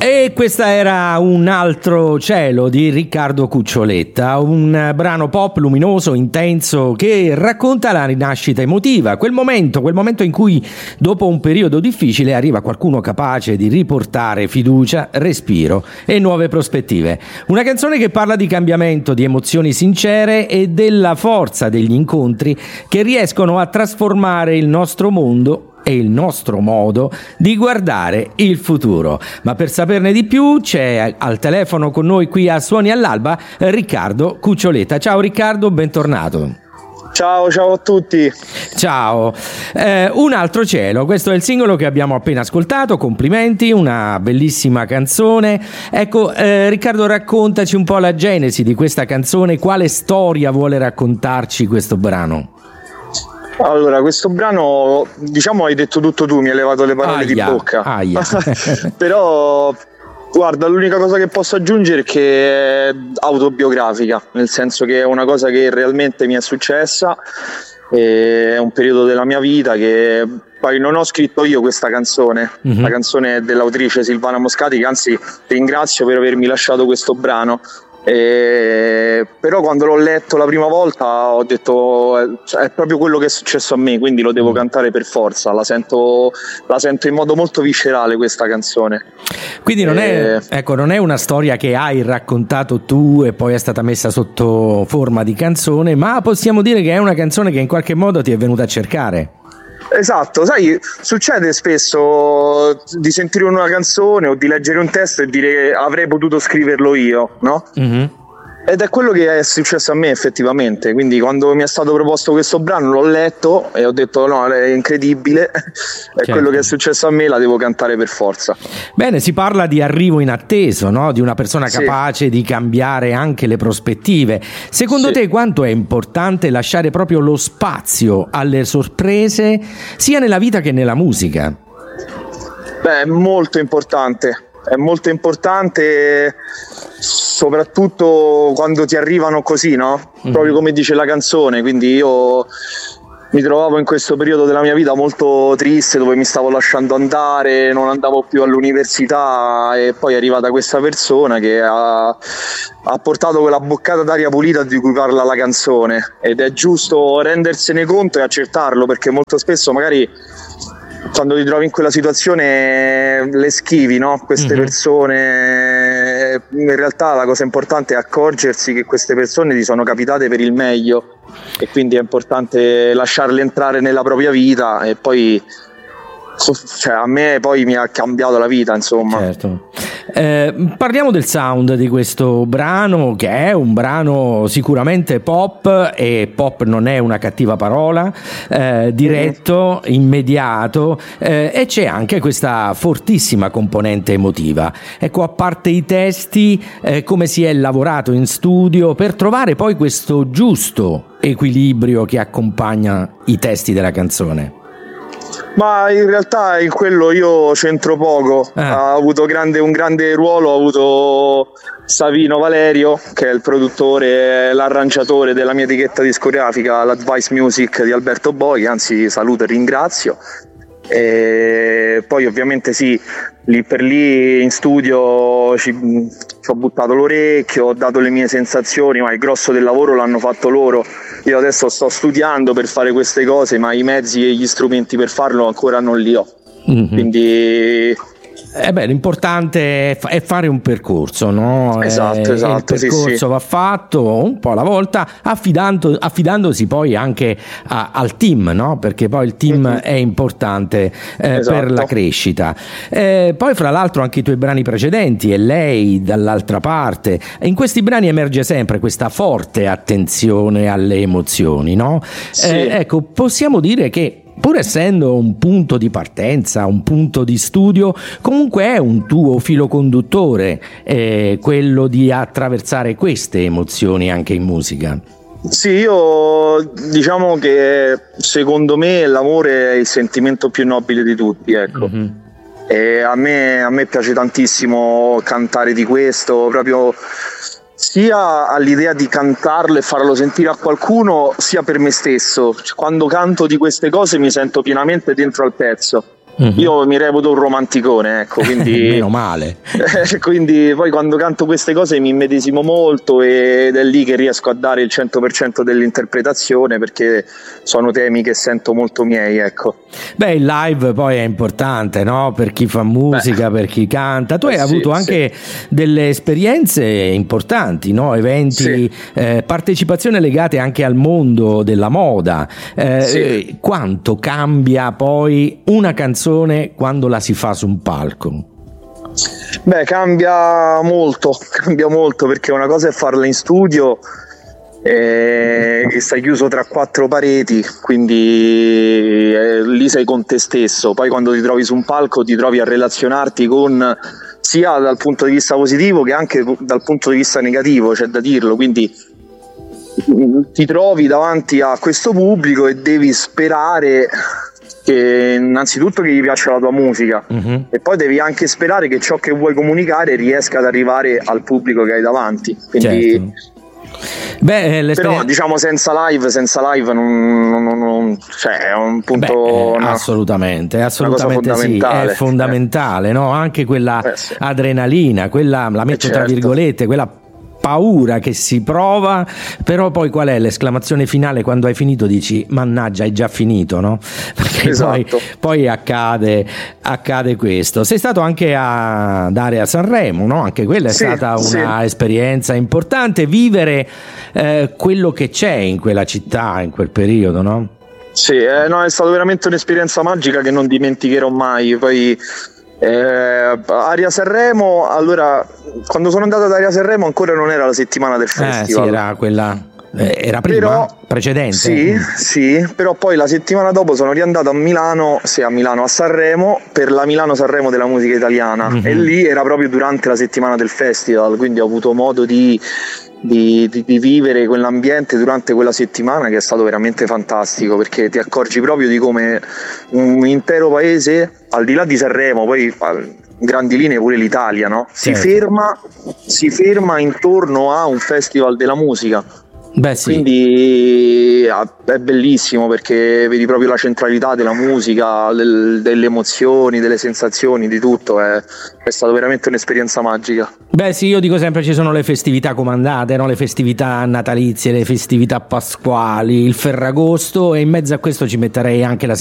E questa era Un altro cielo di Riccardo Cuccioletta, un brano pop luminoso, intenso, che racconta la rinascita emotiva, quel momento in cui dopo un periodo difficile arriva qualcuno capace di riportare fiducia, respiro e nuove prospettive. Una canzone che parla di cambiamento, di emozioni sincere e della forza degli incontri che riescono a trasformare il nostro mondo e il nostro modo di guardare il futuro. Ma per saperne di più c'è al telefono con noi qui a Suoni all'Alba Riccardo Cuccioletta. Ciao Riccardo, bentornato. Ciao a tutti. Ciao. Un altro cielo, questo è il singolo che abbiamo appena ascoltato, complimenti, una bellissima canzone. Ecco, Riccardo, raccontaci un po' la genesi di questa canzone, quale storia vuole raccontarci questo brano? Allora, questo brano, diciamo, hai detto tutto tu, mi hai levato le parole di bocca. Però, guarda, l'unica cosa che posso aggiungere è che è autobiografica, nel senso che è una cosa che realmente mi è successa, è un periodo della mia vita che poi non ho scritto io questa canzone. La canzone è dell'autrice Silvana Moscati, che anzi ringrazio per avermi lasciato questo brano. Però quando l'ho letto la prima volta ho detto è proprio quello che è successo a me, quindi lo devo cantare per forza, la sento in modo molto viscerale questa canzone. Quindi non è una storia che hai raccontato tu e poi è stata messa sotto forma di canzone, ma possiamo dire che è una canzone che in qualche modo ti è venuta a cercare. Esatto, sai, succede spesso di sentire una canzone o di leggere un testo e dire avrei potuto scriverlo io, no? Ed è quello che è successo a me effettivamente, quindi quando mi è stato proposto questo brano l'ho letto e ho detto no, è incredibile, è quello che è successo a me, la devo cantare per forza. Bene, si parla di arrivo inatteso, no? Di una persona capace di cambiare anche le prospettive. Secondo te quanto è importante lasciare proprio lo spazio alle sorprese sia nella vita che nella musica? Beh, è molto importante, soprattutto quando ti arrivano così, no? Proprio come dice la canzone, quindi io mi trovavo in questo periodo della mia vita molto triste, dove mi stavo lasciando andare, non andavo più all'università e poi è arrivata questa persona che ha portato quella boccata d'aria pulita di cui parla la canzone, ed è giusto rendersene conto e accettarlo, perché molto spesso magari quando ti trovi in quella situazione le schivi, no? Queste persone, in realtà la cosa importante è accorgersi che queste persone ti sono capitate per il meglio e quindi è importante lasciarle entrare nella propria vita, e poi a me poi mi ha cambiato la vita, insomma. Certo. Parliamo del sound di questo brano, che è un brano sicuramente pop, e pop non è una cattiva parola, diretto, immediato, e c'è anche questa fortissima componente emotiva. Ecco, a parte i testi, come si è lavorato in studio per trovare poi questo giusto equilibrio che accompagna i testi della canzone? Ma in realtà in quello io c'entro poco. Ha avuto un grande ruolo, ha avuto Savino Valerio, che è il produttore, l'arrangiatore della mia etichetta discografica, l'Advice Music di Alberto Boi, che anzi saluto e ringrazio. E poi ovviamente lì per lì in studio ci ho buttato l'orecchio, ho dato le mie sensazioni, ma il grosso del lavoro l'hanno fatto loro. Io adesso sto studiando per fare queste cose, ma i mezzi e gli strumenti per farlo ancora non li ho. Quindi l'importante è fare un percorso, no? Esatto, il percorso va fatto un po' alla volta, affidandosi poi anche al team, no? Perché poi il team è importante per la crescita. Poi fra l'altro anche i tuoi brani precedenti e lei dall'altra parte, in questi brani emerge sempre questa forte attenzione alle emozioni, no? Ecco, possiamo dire che pur essendo un punto di partenza, un punto di studio, comunque è un tuo filo conduttore, quello di attraversare queste emozioni anche in musica. Sì, io diciamo che secondo me l'amore è il sentimento più nobile di tutti, ecco. E a me piace tantissimo cantare di questo, proprio sia all'idea di cantarlo e farlo sentire a qualcuno, sia per me stesso. Quando canto di queste cose mi sento pienamente dentro al pezzo. Io mi reputo un romanticone, ecco, quindi meno male. Quindi poi quando canto queste cose mi immedesimo molto ed è lì che riesco a dare il 100% dell'interpretazione, perché sono temi che sento molto miei, ecco. Beh, il live poi è importante, no? Per chi fa musica, per chi canta. Tu hai avuto anche delle esperienze importanti, no? Eventi, partecipazione legate anche al mondo della moda. Quanto cambia poi una canzone quando la si fa su un palco? Beh, cambia molto, perché una cosa è farla in studio, che stai chiuso tra quattro pareti, quindi lì sei con te stesso. Poi quando ti trovi su un palco ti trovi a relazionarti con, sia dal punto di vista positivo che anche dal punto di vista negativo, c'è da dirlo, quindi ti trovi davanti a questo pubblico e devi sperare che innanzitutto che gli piaccia la tua musica, e poi devi anche sperare che ciò che vuoi comunicare riesca ad arrivare al pubblico che hai davanti, quindi però diciamo senza live non cioè è un punto assolutamente sì, è fondamentale, no? Anche quella adrenalina, quella la metto tra virgolette, quella paura che si prova, però poi qual è l'esclamazione finale quando hai finito? Dici mannaggia, hai già finito, no? Perché poi accade questo. Sei stato anche ad Area Sanremo, no? Anche quella è stata una esperienza importante, vivere quello che c'è in quella città in quel periodo, no? Sì, no, è stata veramente un'esperienza magica che non dimenticherò mai. Poi Area Sanremo, allora quando sono andato ad Area Sanremo ancora non era la settimana del festival, era quella, era prima, però, precedente. Sì, però poi la settimana dopo sono riandato a Milano, a Sanremo, per la Milano Sanremo della musica italiana, e lì era proprio durante la settimana del festival, quindi ho avuto modo di vivere quell'ambiente durante quella settimana, che è stato veramente fantastico, perché ti accorgi proprio di come un intero paese, al di là di Sanremo, poi grandi linee pure l'Italia, no? Si ferma intorno a un festival della musica. Quindi è bellissimo, perché vedi proprio la centralità della musica, delle emozioni, delle sensazioni, di tutto. È stata veramente un'esperienza magica. Io dico sempre, ci sono le festività comandate, no? Le festività natalizie, le festività pasquali, il Ferragosto, e in mezzo a questo ci metterei anche la